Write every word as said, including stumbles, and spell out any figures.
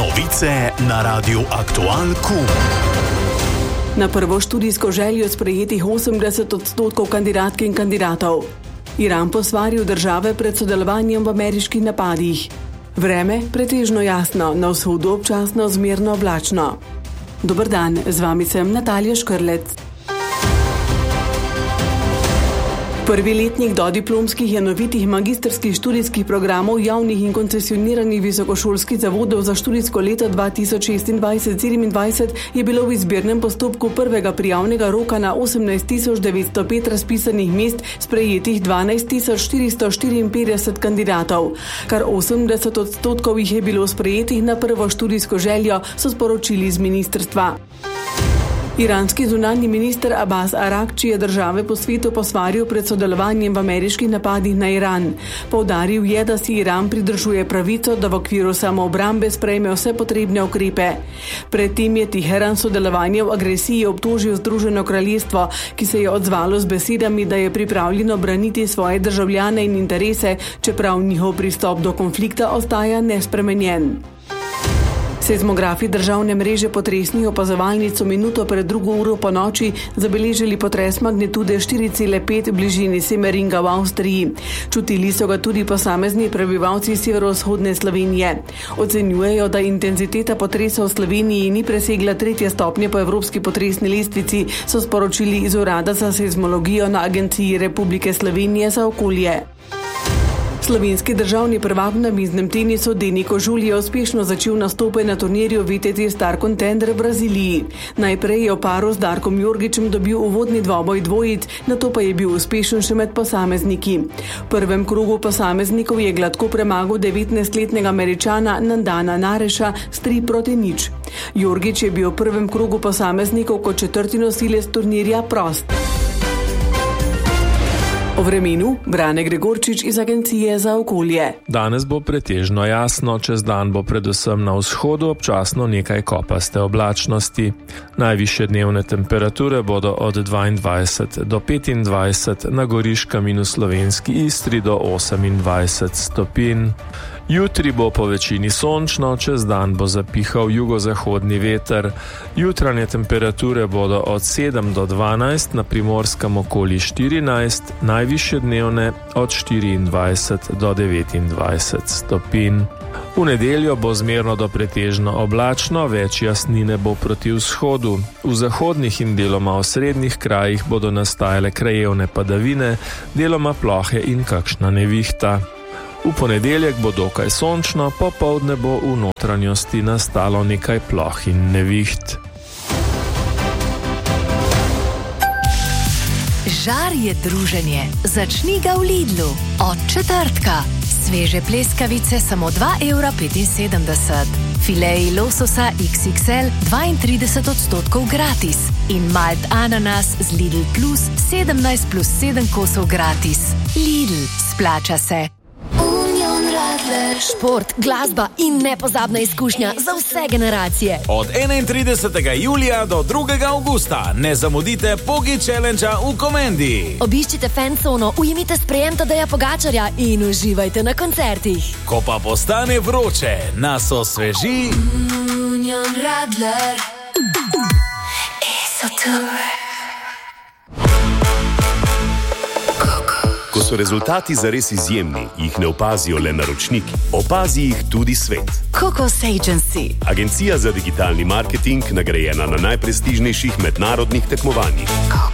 Novice na Radiu Aktual Q. Na prvo študijsko željo sprejetih osemdeset odstotkov kandidatk in kandidatov. Iran posvaril države pred sodelovanjem v ameriških napadih. Vreme pretežno jasno, na vzhodu občasno zmerno oblačno. Dober dan, z vami sem Natalija Škrlec. Prvi letnik dodiplomskih enovitih magistrskih študijskih programov javnih in koncesioniranih visokošolskih zavodov za študijsko leto dva tisoč šestindvajset sedemindvajset je bilo v izbirnem postopku prvega prijavnega roka na osemnajst tisoč devetsto pet razpisanih mest sprejetih dvanajst tisoč štiristo štiriinpetdeset kandidatov. Kar osemdeset odstotkov jih je bilo sprejetih na prvo študijsko željo, so sporočili iz ministrstva. Iranski zunanji minister Abbas Araqči je države po svetu posvaril pred sodelovanjem v ameriških napadih na Iran. Poudaril je, da si Iran pridržuje pravico, da v okviru samoobrambe sprejme vse potrebne ukrepe. Predtem je Teheran sodelovanje v agresiji obtožil Združeno kraljestvo, ki se je odzvalo z besedami, da je pripravljeno braniti svoje državljane in interese, čeprav njihov pristop do konflikta ostaja nespremenjen. Seizmografi državne mreže potresnih opazovalnic so minuto pred drugo uro po noči zabeležili potres magnitude štiri cela pet v bližini Semeringa v Avstriji. Čutili so ga tudi posamezni prebivalci severovzhodne Slovenije. Ocenjujejo, da intenziteta potresa v Sloveniji ni presegla tretje stopnje po evropski potresni lestvici, so sporočili iz Urada za seizmologijo na Agenciji Republike Slovenije za okolje. Slovenski državni prvak na miznem tenisu Denis Kožul je uspešno začel nastope na turnirju V T T Star Contender v Braziliji. Najprej je v paru z Darkom Jorgićem dobil uvodni dvoboj dvojic, nato pa je bil uspešen še med posamezniki. V prvem krogu posameznikov je gladko premagal devetnajstletnega Američana Nandana Nareša s tri proti nič. Jorgić je bil v prvem krogu posameznikov kot četrti nosilec turnirja prost. O vremenu Brane Gregorčič iz Agencije za okolje. Danes bo pretežno jasno, čez dan bo predvsem na vzhodu občasno nekaj kopaste oblačnosti. Najvišje dnevne temperature bodo od dvaindvajset do petindvajset, na Goriškem in v slovenski Istri do osemindvajset stopinj. Jutri bo po večini sončno, čez dan bo zapihal jugozahodni veter. Jutranje temperature bodo od sedem do dvanajst, na Primorskem okoli štirinajst, najvišje dnevne od štiriindvajset do devetindvajset stopinj. V nedeljo bo zmerno do pretežno oblačno, več jasnine bo proti vzhodu. V zahodnih in deloma osrednjih krajih bodo nastajale krajevne padavine, deloma plohe in kakšna nevihta. V ponedeljek bo dokaj sončno, popoldne bo v notranjosti nastalo nekaj ploh in neviht. Žar je druženje. Začni ga v Lidlu. Od četrtka. Sveže pleskavice samo dva evra petinsedemdeset. Fileji lososa iks iks el dvaintrideset odstotkov gratis. In malt ananas z Lidl Plus sedemnajst plus sedem kosov gratis. Lidl, splača se. Šport, glasba in nepozabna izkušnja za vse generacije. Od enaintridesetega julija do drugega avgusta ne zamudite Pogi Challenge-a v Komendi. Obiščite fancono, ujemite sprejem Tadeja Pogačarja in uživajte na koncertih. Ko pa postane vroče, nas osveži Union Radler Esotour. Ko so rezultati zares izjemni, jih ne opazijo le naročniki, opazi jih tudi svet. Cocos Agency. Agencija za digitalni marketing, nagrajena na najprestižnejših mednarodnih tekmovanjih.